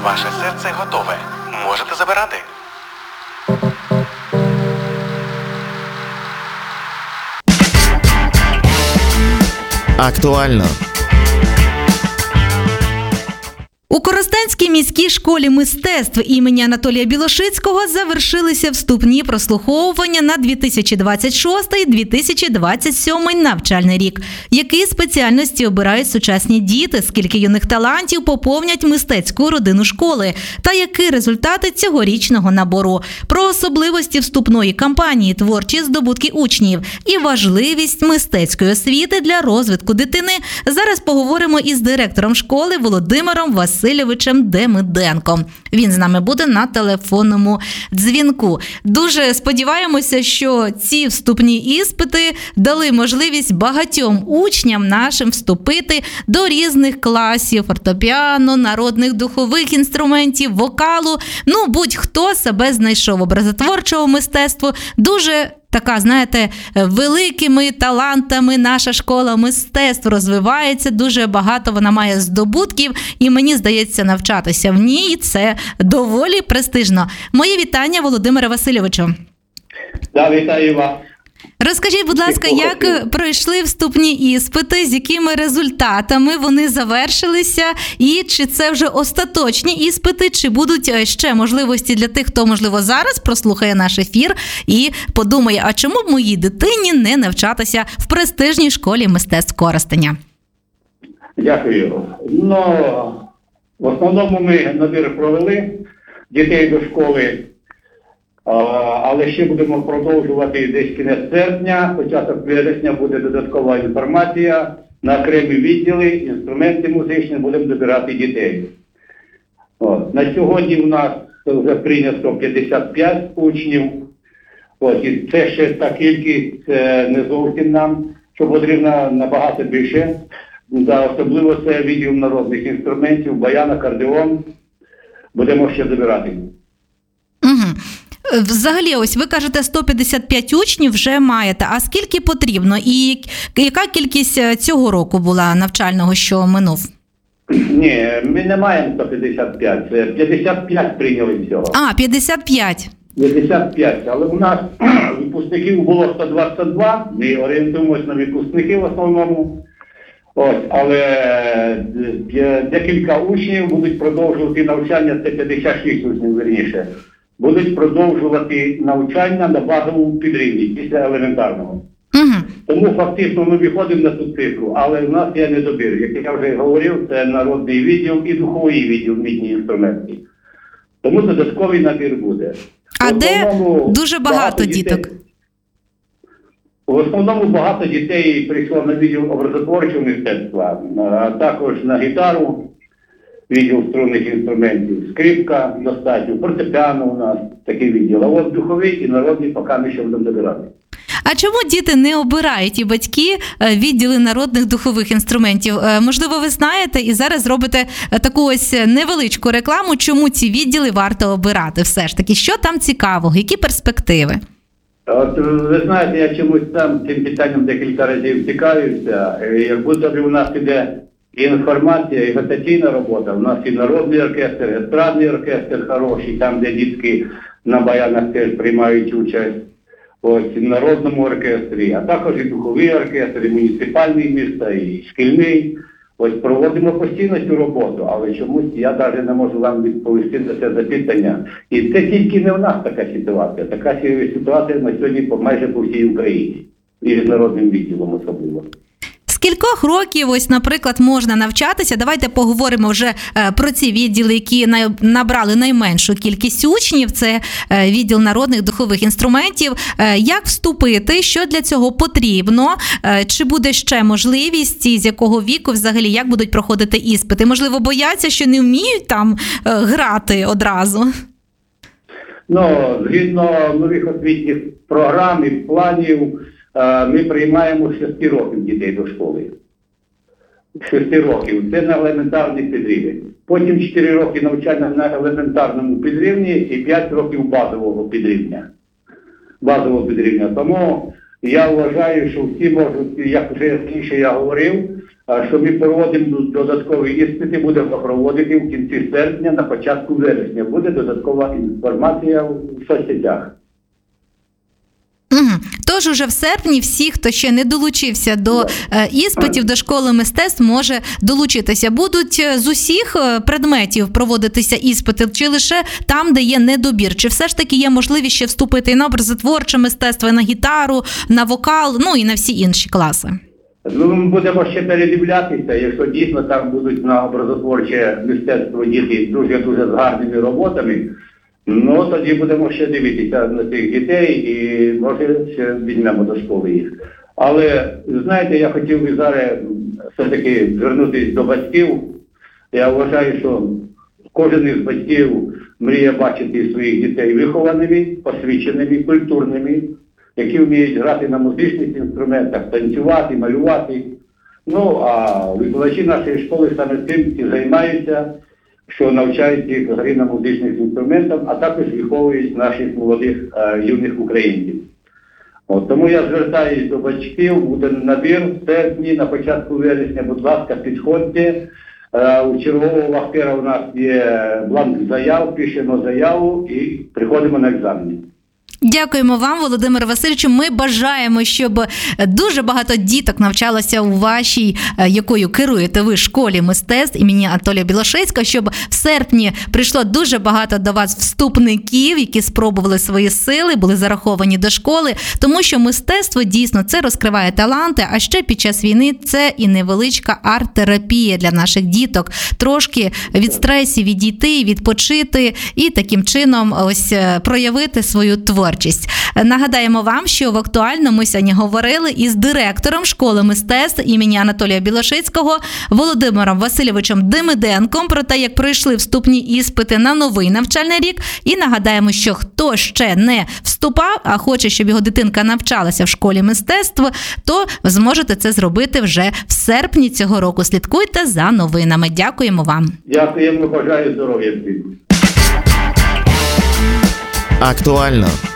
Ваше серце готове. Можете забирати. Актуально. У Коростенській міській школі мистецтв імені Анатолія Білошицького завершилися вступні прослуховування на 2026-2027 навчальний рік. Які спеціальності обирають сучасні діти, скільки юних талантів поповнять мистецьку родину школи та які результати цьогорічного набору. Про особливості вступної кампанії, творчі здобутки учнів і важливість мистецької освіти для розвитку дитини зараз поговоримо із директором школи Володимиром Васильовичем Демиденком. Він з нами буде на телефонному дзвінку. Дуже сподіваємося, що ці вступні іспити дали можливість багатьом учням нашим вступити до різних класів фортепіано, народних духових інструментів, вокалу. Будь-хто себе знайшов. Образотворчого мистецтва дуже така, знаєте, великими талантами наша школа мистецтв розвивається, дуже багато вона має здобутків, і мені здається, навчатися в ній – це доволі престижно. Моє вітання, Володимире Васильовичу. Да, вітаю вас. Розкажіть, будь ласка, як пройшли вступні іспити, з якими результатами вони завершилися, і чи це вже остаточні іспити, чи будуть ще можливості для тих, хто, можливо, зараз прослухає наш ефір і подумає, а чому б моїй дитині не навчатися в престижній школі мистецтв Коростеня? Дякую. В основному ми набір провели дітей до школи, але ще будемо продовжувати десь кінець серпня, початок вересня буде додаткова інформація, на окремі відділи, інструменти музичні, будемо добирати дітей. На сьогодні у нас вже прийнято 55 учнів, і це ще та кількість не зовсім нам, що потрібно набагато більше. Особливо це відділ народних інструментів, баян, акордеон, будемо ще добирати. Взагалі, ось ви кажете, 155 учнів вже маєте. А скільки потрібно? І яка кількість цього року була навчального, що минув? Ні, ми не маємо 155. Це 55 прийняли всього. 55. 55. Але у нас випускників було 122. Ми орієнтуємося на випускників в основному. Але декілька учнів будуть продовжувати навчання, це 56 учнів, вірніше. Будуть продовжувати навчання на базовому підрівні після елементарного. Тому фактично ми виходимо на цю цифру, але в нас є недобір. Як я вже говорив, це народний відділ і духовий відділ мідні інструменти. Тому додатковий набір буде. А де дуже багато діток? В основному багато дітей прийшло на відділ образотворчого мистецтва, а також на гітару, відділ струнних інструментів, скрипка достатньо, фортепіано у нас такий відділ. А от духовий і народний поки ми ще будемо добирати. А чому діти не обирають і батьки відділи народних духових інструментів? Можливо, ви знаєте і зараз зробите таку ось невеличку рекламу, чому ці відділи варто обирати все ж таки? Що там цікавого? Які перспективи? Ви знаєте, я чомусь там цим питанням декілька разів цікавився. Як будто у нас іде інформація, і агітаційна робота. У нас і народний оркестр, естрадний оркестр хороший, там, де дітки на баянах теж приймають участь. І в народному оркестрі, а також і духовий оркестр, і муніципальний міста, і шкільний. Проводимо постійно цю роботу, але чомусь я навіть не можу вам відповісти на це запитання. І це тільки не в нас така ситуація. Така ситуація на сьогодні майже по всій Україні. І з народним відділом особливо. З кількох років, ось, наприклад, можна навчатися? Давайте поговоримо вже про ці відділи, які набрали найменшу кількість учнів. Це відділ народних духових інструментів. Як вступити? Що для цього потрібно? Чи буде ще можливість? І з якого віку взагалі? Як будуть проходити іспити? Можливо, бояться, що не вміють там грати одразу? Згідно нових освітніх програм і планів, ми приймаємо з 6 років дітей до школи. 6 років. Це на елементарний підрівень. Потім 4 роки навчання на елементарному підрівні і 5 років базового підрівня. Тому я вважаю, що всі можуть, як вже раніше я говорив, що ми проводимо додаткові іспити, будемо проводити в кінці серпня, на початку вересня. Буде додаткова інформація в соцсетях. Тож уже в серпні всі, хто ще не долучився до іспитів до школи мистецтв, може долучитися. Будуть з усіх предметів проводитися іспити, чи лише там, де є недобір? Чи все ж таки є можливість ще вступити і на образотворче мистецтво, і на гітару, на вокал, ну і на всі інші класи? Ну, ми будемо ще передивлятися, якщо дійсно там будуть на образотворче мистецтво діти дуже-дуже з гарними роботами, ну, тоді будемо ще дивитися на цих дітей і, може, ще візьмемо до школи їх. Але, знаєте, я хотів би зараз все-таки звернутися до батьків. Я вважаю, що кожен із батьків мріє бачити своїх дітей вихованими, освіченими, культурними, які вміють грати на музичних інструментах, танцювати, малювати. Ну, а викладачі нашої школи саме тим і займаються, що навчають їх гри на музичних інструментах, а також виховують наших молодих юних українців. От, тому я звертаюся до батьків, буде набір в серпні, на початку вересня, будь ласка, підходьте. У чергового вахтера у нас є бланк заяв, пишемо заяву і приходимо на екзамени. Дякуємо вам, Володимир Васильовичу. Ми бажаємо, щоб дуже багато діток навчалося у вашій, якою керуєте ви, школі мистецтв імені Анатолія Білошицького, щоб в серпні прийшло дуже багато до вас вступників, які спробували свої сили, були зараховані до школи, тому що мистецтво дійсно це розкриває таланти, а ще під час війни це і невеличка арт-терапія для наших діток. Трошки від стресів відійти, відпочити і таким чином ось проявити свою творчість. Нагадаємо вам, що в «Актуально» ми сьогодні говорили із директором школи мистецтв імені Анатолія Білошицького Володимиром Васильовичем Демиденком про те, як пройшли вступні іспити на новий навчальний рік. І нагадаємо, що хто ще не вступав, а хоче, щоб його дитинка навчалася в школі мистецтв, то зможете це зробити вже в серпні цього року. Слідкуйте за новинами. Дякуємо вам. Дякуємо, бажаю здоров'я всім. Актуально.